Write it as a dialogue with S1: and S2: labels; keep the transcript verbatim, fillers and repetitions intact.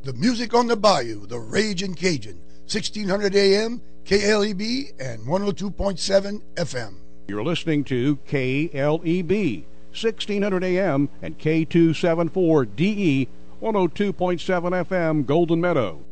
S1: The music on the bayou, the Ragin' Cajun, sixteen hundred A M, K L E B, and one oh two point seven F M.
S2: You're listening to K L E B, sixteen hundred A M and K two seventy-four D E, one oh two point seven F M, Golden Meadow.